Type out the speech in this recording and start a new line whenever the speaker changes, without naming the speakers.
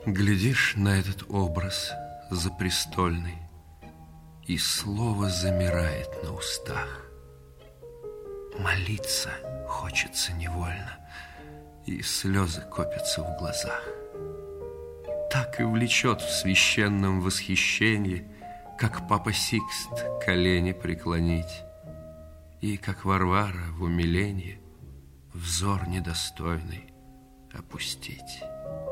Глядишь на этот образ запрестольный, и слово замирает на устах. Молиться хочется невольно, и слезы копятся в глазах. Так и влечет в священном восхищении, как папа Сикст колени преклонить, и как Варвара в умилении взор недостойный опустить.